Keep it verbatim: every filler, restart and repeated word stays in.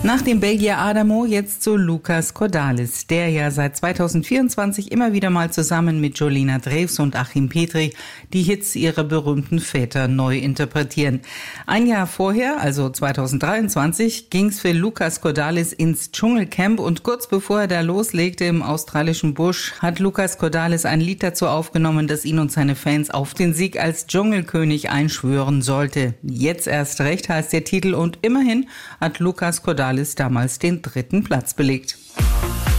Nach dem Belgier Adamo jetzt zu Lucas Cordalis, der ja seit zweitausendvierundzwanzig immer wieder mal zusammen mit Jolina Drews und Achim Petri die Hits ihrer berühmten Väter neu interpretieren. Ein Jahr vorher, also zweitausenddreiundzwanzig, ging's für Lucas Cordalis ins Dschungelcamp und kurz bevor er da loslegte im australischen Busch, hat Lucas Cordalis ein Lied dazu aufgenommen, das ihn und seine Fans auf den Sieg als Dschungelkönig einschwören sollte. Jetzt erst recht heißt der Titel und immerhin hat Lucas Cordalis damals den dritten Platz belegt.